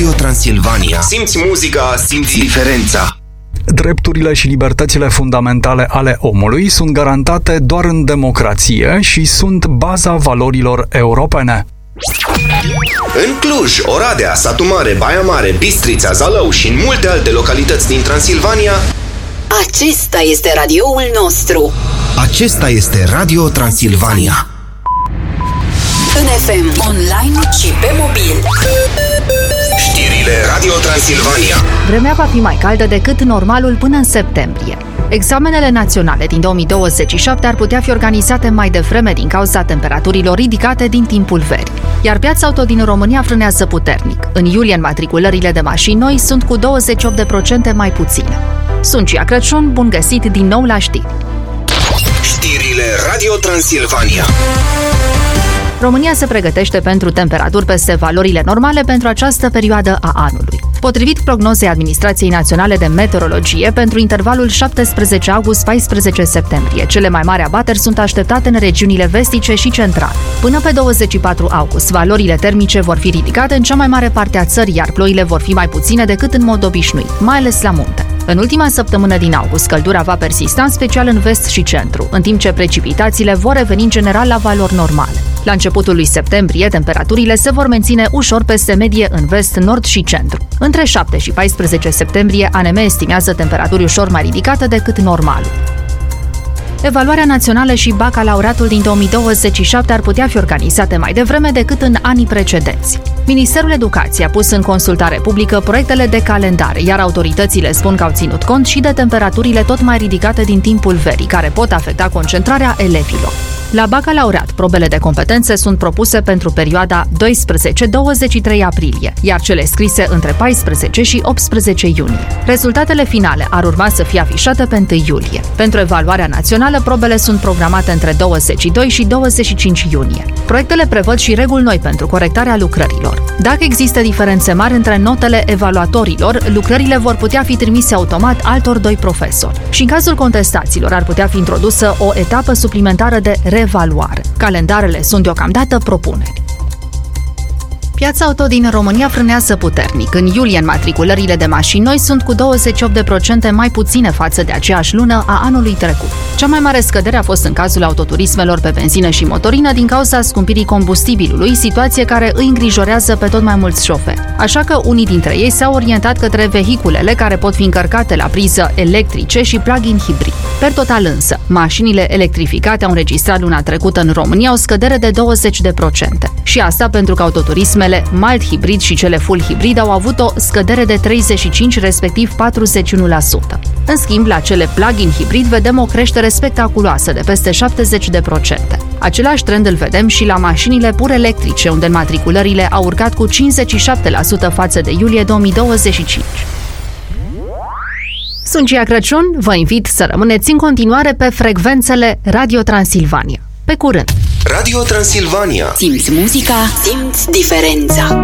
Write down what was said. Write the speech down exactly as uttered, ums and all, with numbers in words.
Radio Transilvania. Simți muzica, simți diferența. Drepturile și libertățile fundamentale ale omului sunt garantate doar în democrație și sunt baza valorilor europene. În Cluj, Oradea, Satu Mare, Baia Mare, Bistrița, Zalău și în multe alte localități din Transilvania, acesta este radioul nostru. Acesta este Radio Transilvania. În F M, online și pe mobil. Știrile Radio Transilvania. Vremea va fi mai caldă decât normalul până în septembrie. Examenele naționale din două mii douăzeci și șapte ar putea fi organizate mai devreme din cauza temperaturilor ridicate din timpul verii. Iar piața auto din România frânează puternic. În iulie, înmatriculările de mașini noi sunt cu douăzeci și opt la sută mai puține. Sunt Cia Crăciun, bun găsit din nou la știri. Știrile Radio Transilvania. România se pregătește pentru temperaturi peste valorile normale pentru această perioadă a anului. Potrivit prognozei Administrației Naționale de Meteorologie, pentru intervalul șaptesprezece august - paisprezece septembrie, cele mai mari abateri sunt așteptate în regiunile vestice și centrale. Până pe douăzeci și patru august, valorile termice vor fi ridicate în cea mai mare parte a țării, iar ploile vor fi mai puține decât în mod obișnuit, mai ales la munte. În ultima săptămână din august, căldura va persista, în special în vest și centru, în timp ce precipitațiile vor reveni în general la valori normale. La începutul lui septembrie, temperaturile se vor menține ușor peste medie în vest, nord și centru. Între șapte și paisprezece septembrie, A N M estimează temperaturi ușor mai ridicate decât normalul. Evaluarea națională și bacalaureatul din două mii douăzeci și șapte ar putea fi organizate mai devreme decât în anii precedenți. Ministerul Educației a pus în consultare publică proiectele de calendare, iar autoritățile spun că au ținut cont și de temperaturile tot mai ridicate din timpul verii, care pot afecta concentrarea elevilor. La bacalaureat, probele de competențe sunt propuse pentru perioada doisprezece - douăzeci și trei aprilie, iar cele scrise între paisprezece și optsprezece iunie. Rezultatele finale ar urma să fie afișate pe întâi iulie. Pentru evaluarea națională, probele sunt programate între douăzeci și doi și douăzeci și cinci iunie. Proiectele prevăd și reguli noi pentru corectarea lucrărilor. Dacă există diferențe mari între notele evaluatorilor, lucrările vor putea fi trimise automat altor doi profesori. Și în cazul contestațiilor ar putea fi introdusă o etapă suplimentară de revaluare. Calendarele sunt deocamdată propuneri. Piața auto din România frânează puternic. În iulie, înmatriculările de mașini noi sunt cu douăzeci și opt la sută mai puține față de aceeași lună a anului trecut. Cea mai mare scădere a fost în cazul autoturismelor pe benzină și motorină din cauza scumpirii combustibilului, situație care îi îngrijorează pe tot mai mulți șoferi. Așa că unii dintre ei s-au orientat către vehiculele care pot fi încărcate la priză electrice și plug-in hibrid. Per total însă, mașinile electrificate au înregistrat luna trecută în România o scădere de douăzeci la sută. Și asta pentru că autoturismele mild hibrid și cele full hibrid au avut o scădere de treizeci și cinci, respectiv patruzeci și unu la sută. În schimb, la cele plug-in hibrid vedem o creștere spectaculoasă de peste șaptezeci la sută. Același trend îl vedem și la mașinile pur electrice, unde înmatriculările au urcat cu cincizeci și șapte la sută față de iulie două mii douăzeci și cinci. Sunt Cia Crăciun, vă invit să rămâneți în continuare pe frecvențele Radio Transilvania. Pe curând! Radio Transilvania. Simți muzica, simți diferența.